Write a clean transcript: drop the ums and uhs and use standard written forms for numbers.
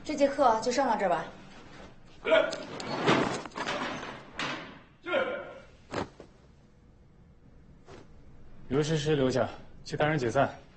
这节课就上到这儿吧。 来，进来。 刘诗诗留下，去带人解散。